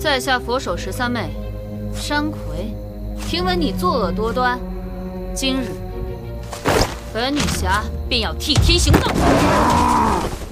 在下佛手13妹，山葵。听闻你作恶多端，今日本女侠便要替天行道。